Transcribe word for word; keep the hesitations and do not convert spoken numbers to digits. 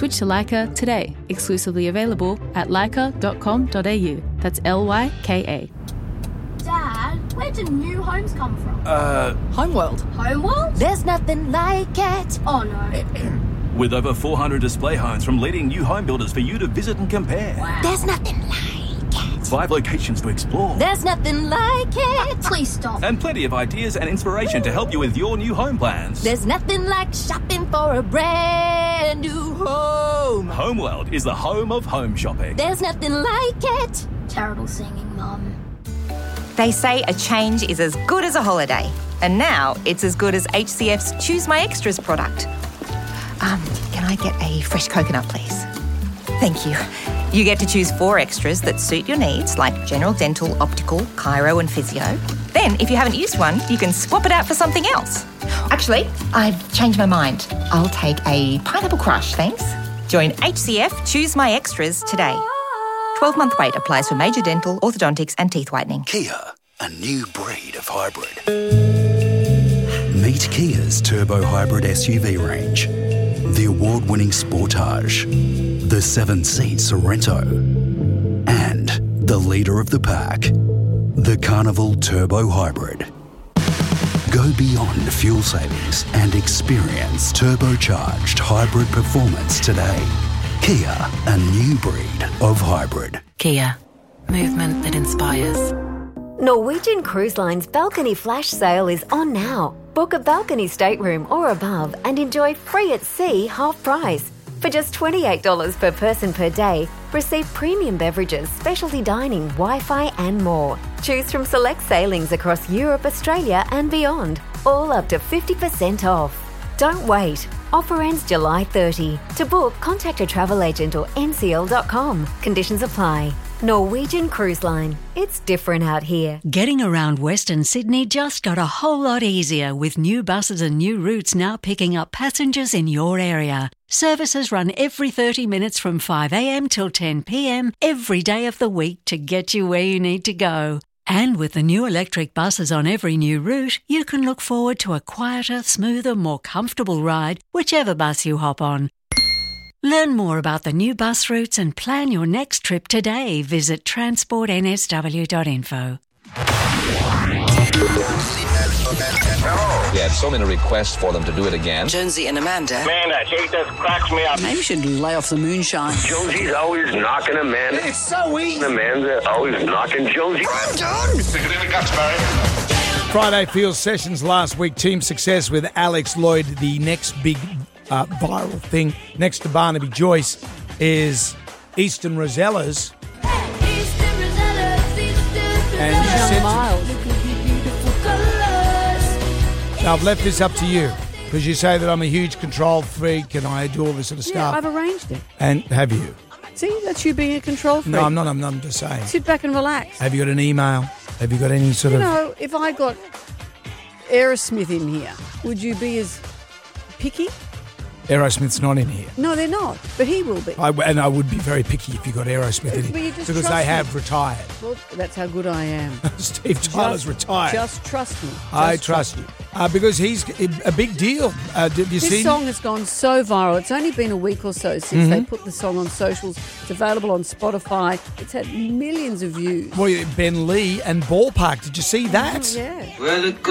Switch to Lyka today. Exclusively available at lyka dot com dot a u. That's L Y K A. Dad, where do new homes come from? Uh... Homeworld. Homeworld? There's nothing like it. Oh, no. With over four hundred display homes from leading new home builders for you to visit and compare. Wow. There's nothing like it. Five locations to explore. There's nothing like it. Please stop. And plenty of ideas and inspiration to help you with your new home plans. There's nothing like shopping for a brand new home. Homeworld is the home of home shopping. There's nothing like it. Terrible singing, Mum. They say a change is as good as a holiday. And now it's as good as H C F's Choose My Extras product. Um, can I get a fresh coconut, please? Thank you. You get to choose four extras that suit your needs, like general dental, optical, chiro and physio. Then, if you haven't used one, you can swap it out for something else. Actually, I've changed my mind. I'll take a pineapple crush, thanks. Join H C F Choose My Extras today. twelve-month wait applies for major dental, orthodontics and teeth whitening. Kia, a new breed of hybrid. Meet Kia's turbo hybrid S U V range. The award-winning Sportage, the seven-seat Sorrento, and the leader of the pack, the Carnival Turbo Hybrid. Go beyond fuel savings and experience turbocharged hybrid performance today. Kia, a new breed of hybrid. Kia, movement that inspires. Norwegian Cruise Line's balcony flash sale is on now. Book a balcony stateroom or above and enjoy free at sea half price. For just twenty-eight dollars per person per day, receive premium beverages, specialty dining, Wi-Fi and more. Choose from select sailings across Europe, Australia and beyond, all up to fifty percent off. Don't wait. Offer ends July thirtieth. To book, contact a travel agent or N C L dot com. Conditions apply. Norwegian Cruise Line. It's different out here. Getting around Western Sydney just got a whole lot easier with new buses and new routes now picking up passengers in your area. Services run every thirty minutes from five a m till ten p m every day of the week to get you where you need to go. And with the new electric buses on every new route, you can look forward to a quieter, smoother, more comfortable ride, whichever bus you hop on. Learn more about the new bus routes and plan your next trip today. Visit transport n s w dot info. We had so many requests for them to do it again. Jonesy and Amanda. Man, that hate just cracks me up. Maybe you should lay off the moonshine. Jonesy's always knocking Amanda. It's so easy. Amanda always knocking Jonesy. I'm done. Stick it in the guts, Barry. Friday Field Sessions last week. Team success with Alex Lloyd. The next big uh, viral thing next to Barnaby Joyce is Eastern Rosellas. Eastern Rosellas, Eastern And she said, Miles. now I've left this up to you because you say that I'm a huge control freak and I do all this sort of Yeah, stuff. I've arranged it. And have you? See, that's you being a control freak. No, I'm not. I'm not. I'm just saying. Sit back and relax. Have you got an email? Have you got any sort You of... know, if I got Aerosmith in here, would you be as picky? Aerosmith's not in here. No, they're not, but he will be. I, and I would be very picky if you got Aerosmith in But you here just because trust they me. have retired. Well, that's how good I am. Steve Tyler's Just- retired. Just trust me. Just I trust you. Uh, because he's a big deal. Uh, did you This see? song has gone so viral. It's only been a week or so since Mm-hmm. they put the song on socials. It's available on Spotify. It's had millions of views. Boy, Ben Lee and Ballpark. Did you see that? Oh, yeah. Well,